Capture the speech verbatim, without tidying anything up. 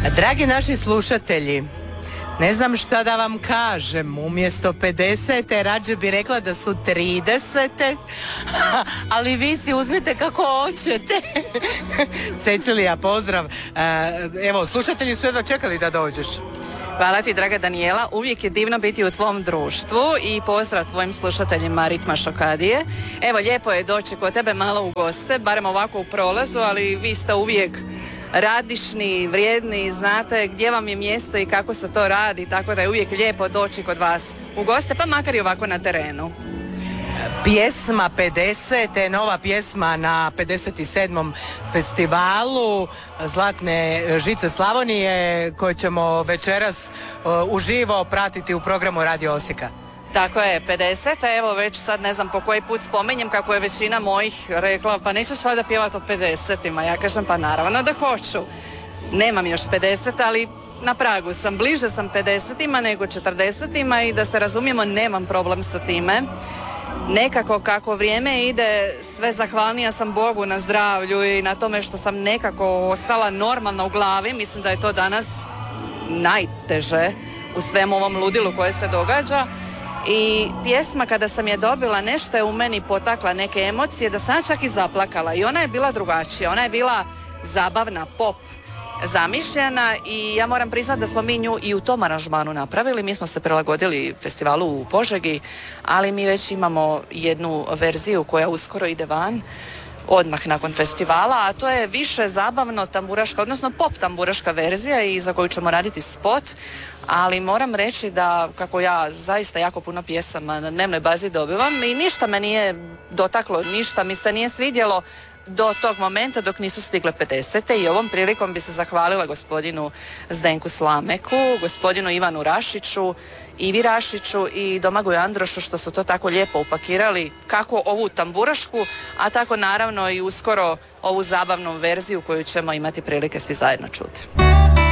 Dragi naši slušatelji, ne znam šta da vam kažem, umjesto pedesete rađe bi rekla da su tridesete, ali vi si uzmite kako hoćete. Cecilija, pozdrav. Evo, slušatelji su jedva čekali da dođeš. Hvala ti, draga Danijela, uvijek je divno biti u tvom društvu i pozdrav tvojim slušateljima Ritma Šokadije. Evo, lijepo je doći kod tebe malo u goste, barem ovako u prolazu, ali vi ste uvijek radišni, vrijedni, znate gdje vam je mjesto i kako se to radi, tako da je uvijek lijepo doći kod vas u goste, pa makar i ovako na terenu. Pjesma pedesete, nova pjesma na pedeset sedmom festivalu Zlatne žice Slavonije, koju ćemo večeras uh, uživo pratiti u programu Radio Osijeka. Tako je, pedeseta, evo već sad ne znam po koji put spominjem kako je većina mojih rekla pa nećeš valjda pjevati o pedesetima, ja kažem pa naravno da hoću. Nemam još pedeset, ali na pragu sam, bliže sam pedesetima nego četrdesetima i da se razumijemo nemam problem sa time. Nekako kako vrijeme ide, sve zahvalnija sam Bogu na zdravlju i na tome što sam nekako ostala normalna u glavi. Mislim da je to danas najteže u svem ovom ludilu koje se događa. I pjesma kada sam je dobila, nešto je u meni potakla neke emocije da sam čak i zaplakala. I ona je bila drugačija, ona je bila zabavna, pop zamišljena i ja moram priznati da smo mi nju i u tom aranžmanu napravili. Mi smo se prilagodili festivalu u Požegi, ali mi već imamo jednu verziju koja uskoro ide van odmah nakon festivala, a to je više zabavno tamburaška, odnosno pop tamburaška verzija i za koju ćemo raditi spot, ali moram reći da kako ja zaista jako puno pjesama na dnevnoj bazi dobivam i ništa me nije dotaklo, ništa mi se nije svidjelo do tog momenta dok nisu stigle pedesete i ovom prilikom bi se zahvalila gospodinu Zdenku Slameku, gospodinu Ivanu Rašiću, Ivi Rašiću i Domagoju Androšu što su to tako lijepo upakirali, kako ovu tamburašku, a tako naravno i uskoro ovu zabavnu verziju koju ćemo imati prilike svi zajedno čuti.